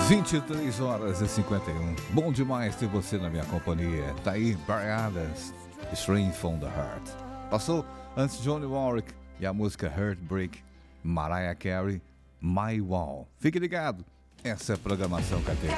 23 horas e 51. Bom demais ter você na minha companhia. Tá aí, Bryan Adams, Straight from the Heart. Passou antes Johnny Warwick e a música Heartbreak, Mariah Carey, My Wall. Fique ligado, essa é a programação que tem.